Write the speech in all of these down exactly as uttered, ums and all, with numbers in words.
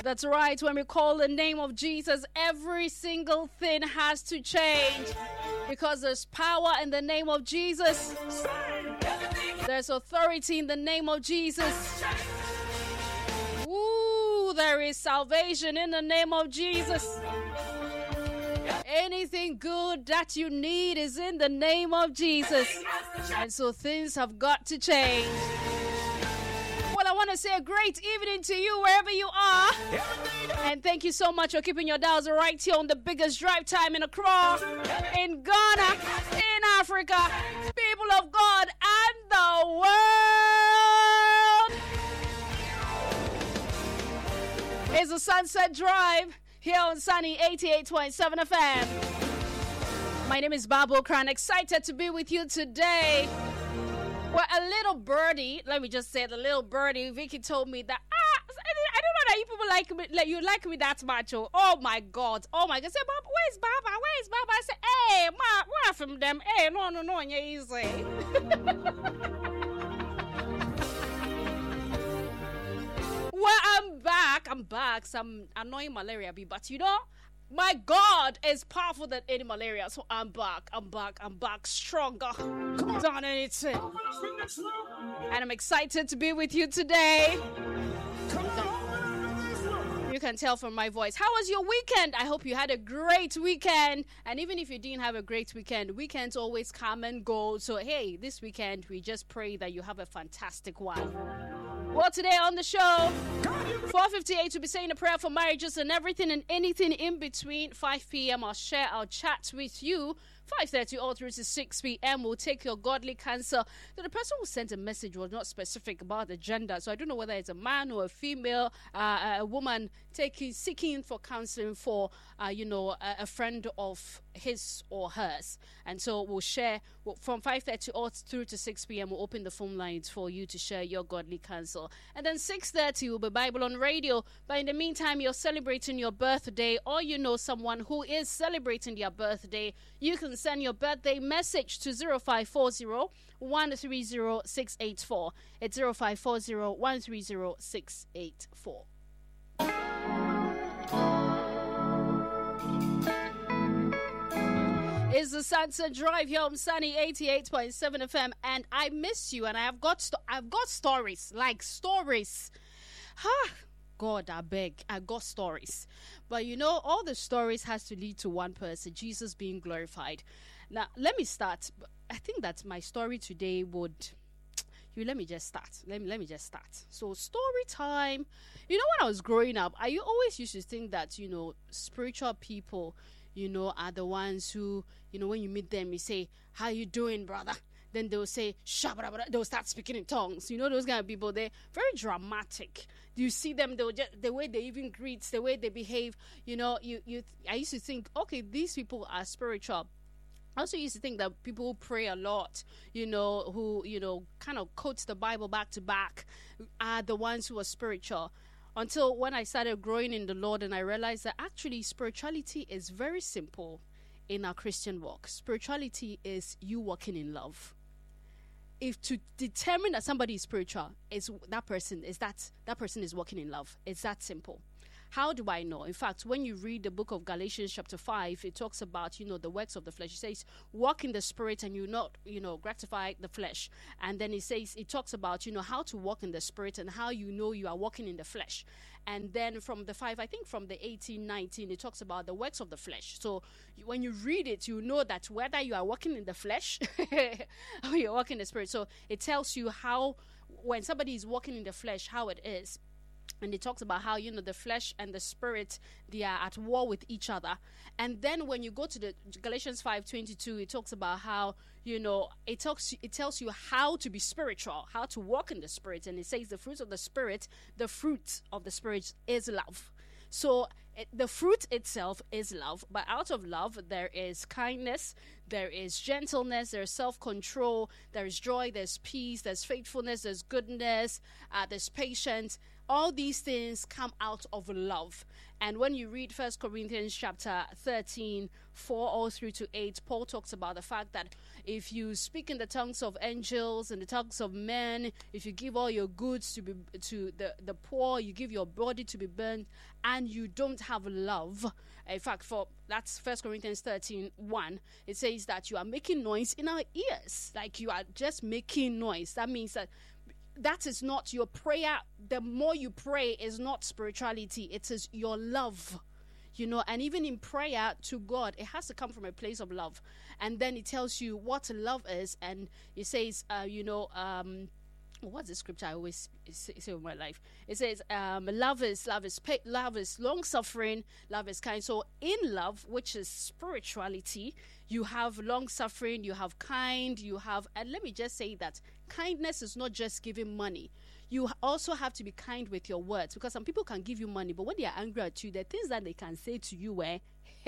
That's right. When we call the name of Jesus, every single thing has to change. Because there's power in the name of Jesus. There's authority in the name of Jesus. Ooh, there is salvation in the name of Jesus. Anything good that you need is in the name of Jesus. And so things have got to change. Well, I want to say a great evening to you wherever you are. And thank you so much for keeping your dials right here on the biggest drive time in Accra, in Ghana, in Africa, people of God, and the world. It's a Sunset Drive here on Sunny eighty-eight point seven F M. My name is Babu Kran, excited to be with you today. Well, a little birdie, let me just say, the little birdie, Vicky told me that, ah, I don't know that you people like me, like, you like me that much. Oh, oh my God. Oh my God. I said, Baba, where's Baba? Where's Baba? I said, hey, ma, where from them? Hey, no, no, no, yeah, easy. Well, I'm back. I'm back. Some annoying malaria, but you know, my God is powerful than any malaria. So I'm back. I'm back. I'm back stronger than anything. And I'm excited to be with you today. You can tell from my voice. How was your weekend? I hope you had a great weekend. And even if you didn't have a great weekend, weekends always come and go. So, hey, this weekend, we just pray that you have a fantastic one. Well, today on the show, four fifty-eight, we'll be saying a prayer for marriages and everything and anything in between. five p.m. I'll share our chat with you. five thirty all through to six p.m. We'll take your godly counsel. So the person who sent a message was not specific about the gender. So I don't know whether it's a man or a female, uh, a woman taking, seeking for counseling for, uh, you know, a, a friend of his or hers. And so we'll share well, from five thirty all through to six p.m. We'll open the phone lines for you to share your godly counsel. And then six thirty will be Bible on radio. But in the meantime, you're celebrating your birthday or you know someone who is celebrating their birthday, you can send your birthday message to zero five four zero, one three zero, six eight four. It's zero five four zero, one three zero, six eight four. It's the Sunset Drive here on Sunny eighty-eight point seven F M, and I miss you. And I have got sto- I've got stories, like stories. Ha! God, I beg, I got stories. But you know, all the stories has to lead to one person, Jesus being glorified. Now, let me start. I think that my story today would. You let me just start. Let me let me just start. So story time. You know, when I was growing up, I always used to think that you know spiritual people, you know, are the ones who, you know, when you meet them, you say, "How you doing, brother?" Then they'll say, "Shabba," they'll start speaking in tongues. You know, those kind of people, they're very dramatic. You see them, they'll just, the way they even greet, the way they behave, you know, you, you, I used to think, okay, these people are spiritual. I also used to think that people who pray a lot, you know, who, you know, kind of quotes the Bible back to back are the ones who are spiritual. Until when I started growing in the Lord and I realized that actually spirituality is very simple in our Christian walk. Spirituality is you walking in love. If to determine that somebody is spiritual, is that person is that that person is walking in love. It's that simple. How do I know? In fact, when you read the book of Galatians chapter five, it talks about, you know, the works of the flesh. It says, walk in the spirit and you not, you know, gratify the flesh. And then it says, it talks about, you know, how to walk in the spirit and how you know you are walking in the flesh. And then from the five, I think from the eighteen, nineteen, it talks about the works of the flesh. So when you read it, you know that whether you are walking in the flesh or you're walking in the spirit. So it tells you how, when somebody is walking in the flesh, how it is. And it talks about how, you know, the flesh and the spirit, they are at war with each other. And then when you go to the Galatians five twenty-two, it talks about how, you know, it talks, it tells you how to be spiritual, how to walk in the spirit. And it says the fruit of the spirit, the fruit of the spirit is love. So it, the fruit itself is love, but out of love, there is kindness, there is gentleness, there's self-control, there's joy, there's peace, there's faithfulness, there's goodness, uh, there's patience. All these things come out of love. And when you read First Corinthians chapter thirteen, four all through to eight, Paul talks about the fact that if you speak in the tongues of angels and the tongues of men, if you give all your goods to be to the, the poor, you give your body to be burned, and you don't have love. In fact, for that's First Corinthians thirteen, one, it says that you are making noise in our ears. Like you are just making noise. That means that that is not your prayer. The more you pray is not spirituality. It is your love. You know, and even in prayer to God, it has to come from a place of love. And then it tells you what love is. And it says, uh, you know, um, what's the scripture I always say, say in my life? It says, um, love is love is pa- love is long suffering, love is kind. So in love, which is spirituality, you have long suffering, you have kind, you have, and let me just say that kindness is not just giving money. You also have to be kind with your words, because some people can give you money, but when they are angry at you, the things that they can say to you where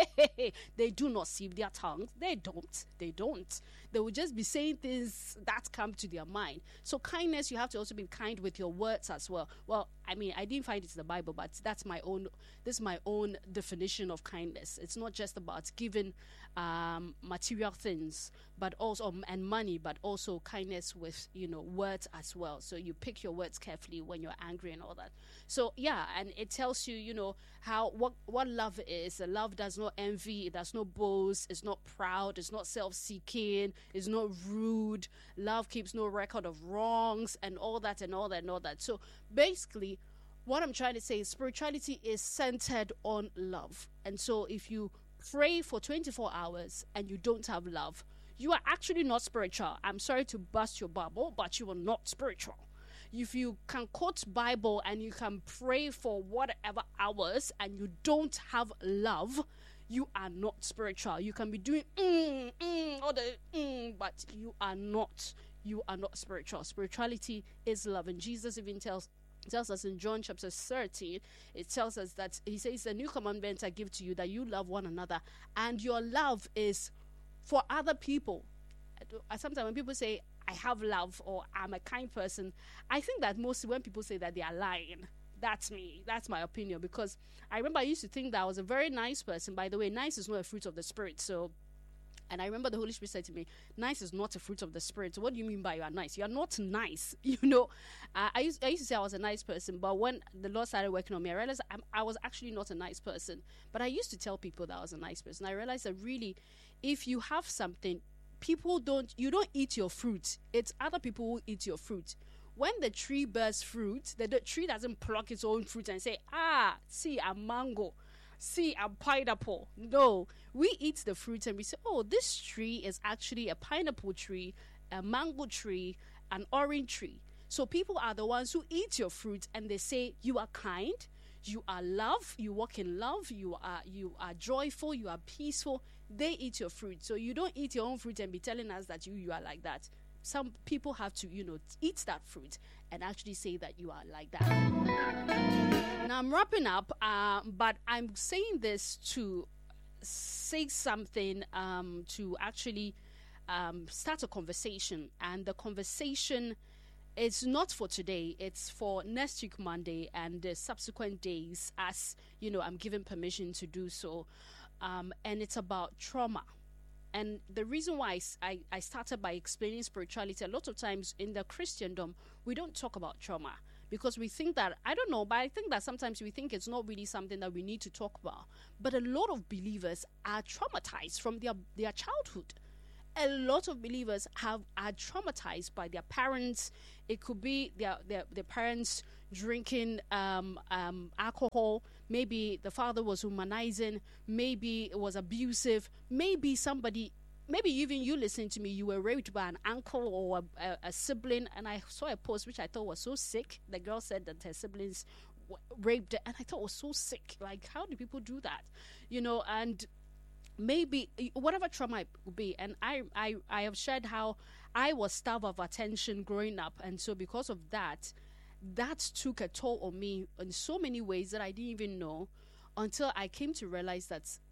they do not sieve their tongues. They don't. They don't. They will just be saying things that come to their mind. So kindness, you have to also be kind with your words as well. Well, I mean, I didn't find it in the Bible, but that's my own, this is my own definition of kindness. It's not just about giving um, material things, but also, um, and money, but also kindness with, you know, words as well. So you pick your words carefully when you're angry and all that. So yeah, and it tells you, you know, how, what, what love is. Love does not envy, it does not boast, it's not proud, it's not self-seeking, it's not rude. Love keeps no record of wrongs and all that and all that and all that. So basically, what I'm trying to say is spirituality is centered on love. And so if you pray for twenty-four hours and you don't have love, you are actually not spiritual. I'm sorry to bust your bubble, but you are not spiritual. If you can quote Bible and you can pray for whatever hours and you don't have love, you are not spiritual. You can be doing mm, mm, all the mm, but you are not. You are not spiritual. Spirituality is love. And Jesus even tells tells us in John chapter thirteen, it tells us that he says, "A new commandment I give to you, that you love one another, and your love is for other people." Sometimes when people say, "I have love," or "I'm a kind person," I think that mostly when people say that, they are lying. That's me. That's my opinion. Because I remember I used to think that I was a very nice person. By the way, nice is not a fruit of the Spirit. So, and I remember the Holy Spirit said to me, nice is not a fruit of the Spirit. So what do you mean by you are nice? You are not nice. You know, uh, I, used, I used to say I was a nice person. But when the Lord started working on me, I realized I'm, I was actually not a nice person. But I used to tell people that I was a nice person. I realized that really, if you have something, people don't, you don't eat your fruit. It's other people who eat your fruit. When the tree bears fruit, the, the tree doesn't pluck its own fruit and say, ah, see, a mango, see, a pineapple. No, we eat the fruit and we say, oh, this tree is actually a pineapple tree, a mango tree, an orange tree. So people are the ones who eat your fruit and they say, you are kind, you are love, you walk in love, you are, you are joyful, you are peaceful. They eat your fruit. So you don't eat your own fruit and be telling us that you, you are like that. Some people have to, you know, eat that fruit and actually say that you are like that. Now I'm wrapping up, uh, but I'm saying this to say something, um, to actually um, start a conversation. And the conversation is not for today. It's for next week, Monday, and the subsequent days, as, you know, I'm given permission to do so. Um, and it's about trauma. And the reason why I, I started by explaining spirituality, a lot of times in the Christendom, we don't talk about trauma because we think that, I don't know, but I think that sometimes we think it's not really something that we need to talk about. But a lot of believers are traumatized from their, their childhood. A lot of believers have are traumatized by their parents. It could be their, their, their parents drinking um, um, alcohol. Maybe the father was humanizing. Maybe it was abusive. Maybe somebody, maybe even you listening to me, you were raped by an uncle or a, a, a sibling. And I saw a post which I thought was so sick. The girl said that her siblings w- raped her. And I thought it was so sick. Like, how do people do that? You know, and maybe whatever trauma it would be. And I, I, I have shared how I was starved of attention growing up. And so because of that, that took a toll on me in so many ways that I didn't even know until I came to realize that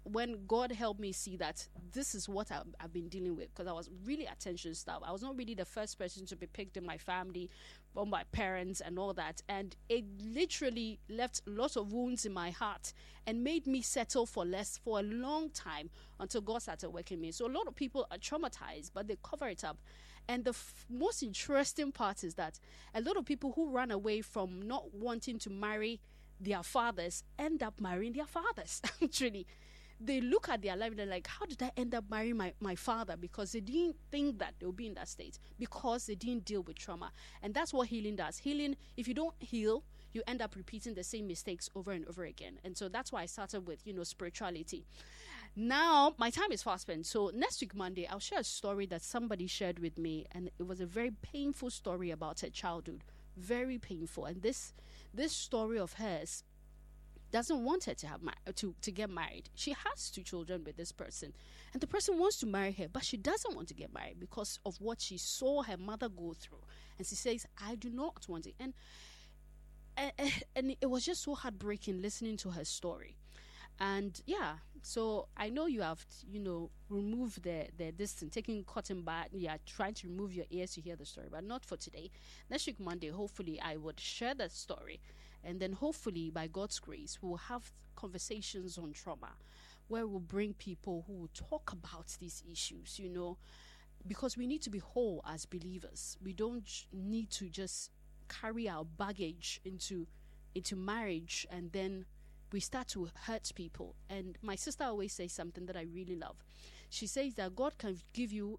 when God helped me see that this is what I've, I've been dealing with, because I was really attention starved. I was not really the first person to be picked in my family from my parents and all that. And it literally left lots of wounds in my heart and made me settle for less for a long time until God started working me. So a lot of people are traumatized, but they cover it up. And the f- most interesting part is that a lot of people who run away from not wanting to marry their fathers end up marrying their fathers, actually. They look at their life and they're like, how did I end up marrying my, my father? Because they didn't think that they'll be in that state, because they didn't deal with trauma. And that's what healing does. Healing, if you don't heal, you end up repeating the same mistakes over and over again. And so that's why I started with, you know, spirituality. Now, my time is fast spent. So next week, Monday, I'll share a story that somebody shared with me. And it was a very painful story about her childhood. Very painful. And this this story of hers doesn't want her to have ma- to to get married. She has two children with this person, and the person wants to marry her, but she doesn't want to get married because of what she saw her mother go through. And she says, I do not want it. And and, and it was just so heartbreaking listening to her story. And yeah, so I know you have, you know, removed the the distance, taking cotton bud. Yeah, trying to remove your ears to hear the story, but not for today. Next week Monday, hopefully, I would share that story. And then hopefully, by God's grace, we'll have conversations on trauma where we'll bring people who will talk about these issues, you know, because we need to be whole as believers. We don't need to just carry our baggage into into marriage, and then we start to hurt people. And my sister always says something that I really love. She says that God can give you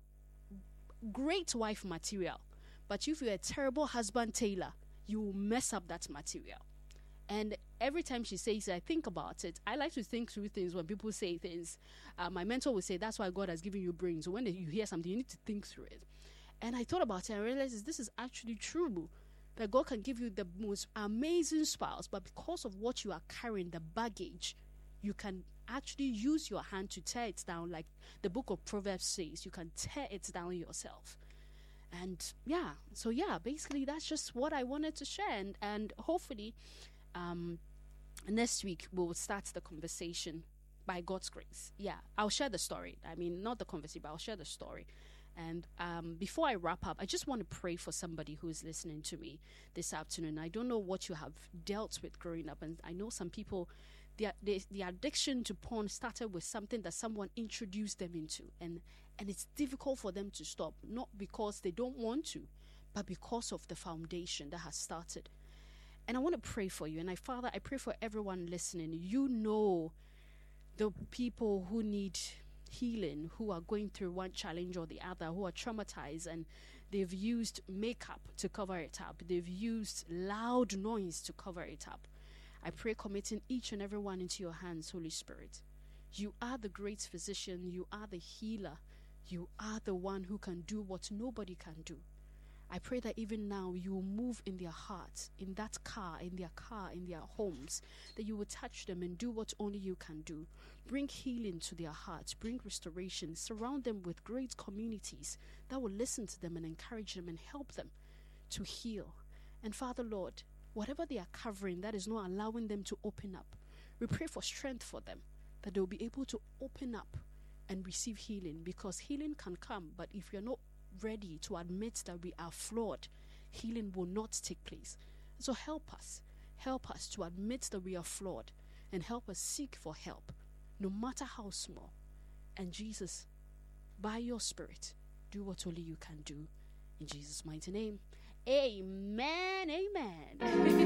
great wife material, but if you're a terrible husband tailor, you will mess up that material. And every time she says it, I think about it. I like to think through things when people say things. Uh, my mentor would say, that's why God has given you brains. So when you hear something, you need to think through it. And I thought about it and I realized this is actually true. That God can give you the most amazing spouse, but because of what you are carrying, the baggage, you can actually use your hand to tear it down. Like the book of Proverbs says, you can tear it down yourself. And yeah, so yeah, basically that's just what I wanted to share. And, and hopefully, Um, next week we'll start the conversation by God's grace. Yeah, I'll share the story. I mean, not the conversation, but I'll share the story. And um, before I wrap up, I just want to pray for somebody who is listening to me this afternoon. I don't know what you have dealt with growing up, and I know some people, the the, the addiction to porn started with something that someone introduced them into, and and it's difficult for them to stop, not because they don't want to, but because of the foundation that has started. And I want to pray for you. And I, Father, I pray for everyone listening. You know the people who need healing, who are going through one challenge or the other, who are traumatized, and they've used makeup to cover it up. They've used loud noise to cover it up. I pray committing each and every one into your hands, Holy Spirit. You are the great physician. You are the healer. You are the one who can do what nobody can do. I pray that even now you will move in their hearts, in that car, in their car, in their homes, that you will touch them and do what only you can do. Bring healing to their hearts, bring restoration, surround them with great communities that will listen to them and encourage them and help them to heal. And Father, Lord, whatever they are covering that is not allowing them to open up, we pray for strength for them, that they will be able to open up and receive healing, because healing can come, but if you're not ready to admit that we are flawed, healing will not take place. So help us. Help us to admit that we are flawed, and help us seek for help, no matter how small. And Jesus, by your Spirit, do what only you can do. In Jesus' mighty name, amen, amen.